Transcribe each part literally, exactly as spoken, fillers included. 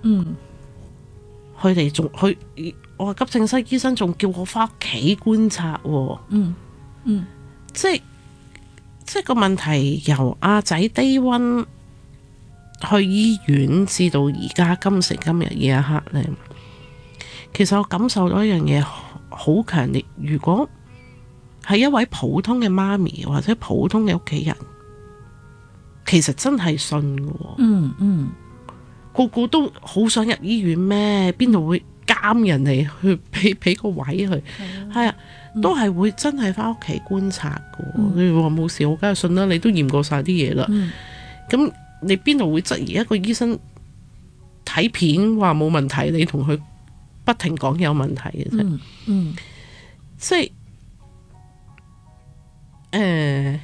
嗯， 佢哋仲去，我話急症室醫生仲叫我翻屋企觀察喎。 嗯嗯， 即係即係個問題由阿仔低溫去醫院至到而家今時今日呢一刻呢，其實我感受到一樣嘢好強烈。如果係一位普通嘅媽咪或者普通嘅屋企人，其實真係信嘅。 嗯嗯， 個個都好想入醫院咩？邊度會監人哋去俾俾個位佢？係啊，都係會真係翻屋企觀察嘅。你話冇事，我梗係信啦。你都驗過晒啲嘢啦。咁、嗯、你邊度會質疑一個醫生睇片話冇問題，你同佢不停講有問題嘅啫？ 嗯嗯， 即係誒、呃，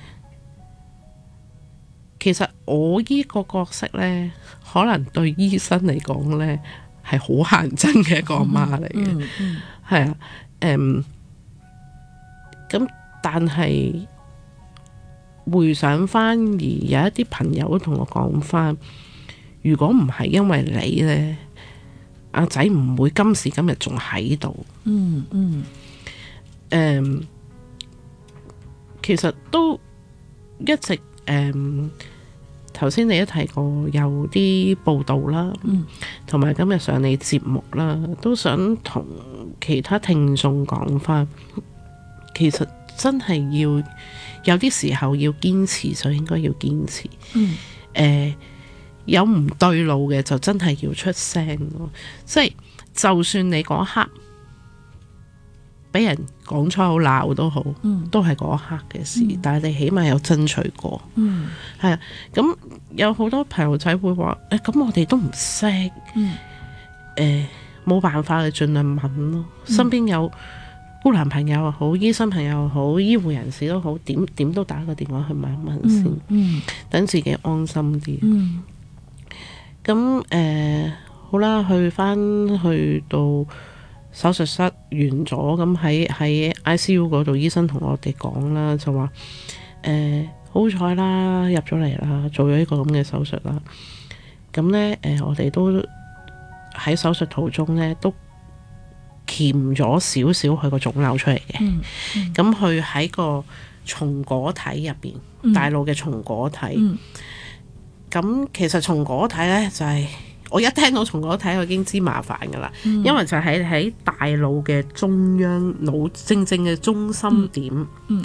其實我呢個角色呢，可能對醫生嚟講呢，係好乞人憎嘅一個阿媽嚟嘅。係、嗯嗯、啊，誒、嗯，咁但係回想翻，而有一啲朋友都同我講翻，如果唔係因為你呢，阿仔唔會今時今日仲喺度。 嗯嗯， 誒、嗯，其實都一直誒，頭、嗯、先你都提過有啲報道啦，同埋、嗯、今日上你節目啦，都想同其他聽眾講翻，其實真係要有啲時候要堅持，就應該要堅持。嗯，誒、呃，有唔對路嘅就真係要出聲咯，即係就算你嗰刻俾人講粗口鬧都好，嗯、都係嗰一刻嘅事。嗯、但係你起碼有爭取過，嗯，係啊。咁有好多朋友仔會話：誒、欸，咁我哋都唔識，誒、嗯，冇、呃、辦法，你盡量問咯。嗯、身邊有姑娘朋友又好，醫生朋友又好，醫護人士都好，點點都打個電話去問一問先，嗯嗯、等自己安心啲。咁誒、嗯呃，好啦，去翻去到手術室完咗，咁喺喺 I C U 嗰度，醫生同我哋講啦，就話誒好彩啦，入咗嚟啦，做咗呢個咁嘅手術啦。咁咧誒，我哋都喺手術途中咧都鉗咗少少佢個腫瘤出嚟嘅。咁、嗯嗯、佢喺個松果體入邊，嗯、大腦嘅松果體。咁、嗯、其實松果體咧就係、是。我一聽到松果體我已經知麻煩噶啦，嗯、因為就係喺大腦嘅中央腦正正嘅中心點，嗯嗯、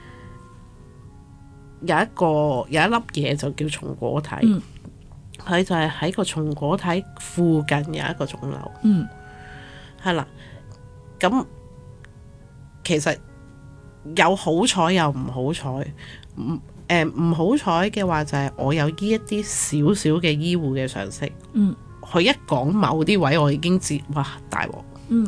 有一個有一粒嘢就叫松果體，佢、嗯、就係喺個松果體附近有一個腫瘤，係、嗯、啦。咁其實有好彩又唔好彩，唔誒唔好彩嘅話就係我有呢一啲少少嘅醫護嘅常識，佢、嗯、一講某啲位我已經知，哇大鑊，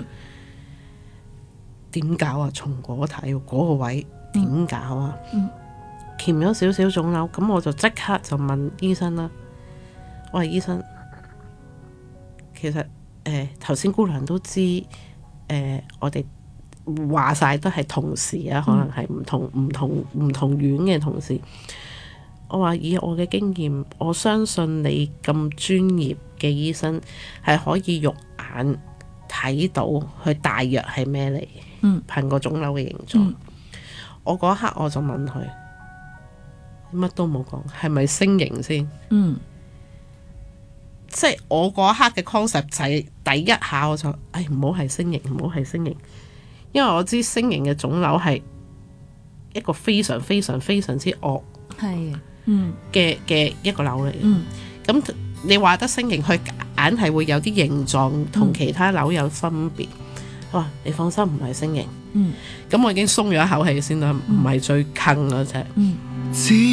點、嗯、搞啊？松果體嗰、嗰個位點搞啊？鉗咗少少腫瘤，咁我就即刻就問醫生啦。我話醫生，其實誒頭先姑娘都知，誒、呃、我哋話晒都係同事啊，可能係唔同唔、嗯、同唔同院嘅同事。我話以我嘅經驗，我相信你咁專業嘅醫生係可以肉眼睇到佢大約係咩嚟，嗯，憑個腫瘤嘅形狀。嗯、我嗰刻我就問佢，乜都冇講，係咪星形先？嗯，即係我嗰一刻嘅 concept 就係第一下我就，誒唔好係星形，唔好係星形。因為我知星形嘅腫瘤係一個非常非常非常之惡係嗯嘅嘅一個瘤嚟嘅。咁、嗯、你話得星形，佢硬係會有啲形狀同其他瘤有分別。哇、嗯！你放心，唔係星形。嗯，咁我已經鬆咗一口氣先啦，唔係最坑嗰隻。嗯。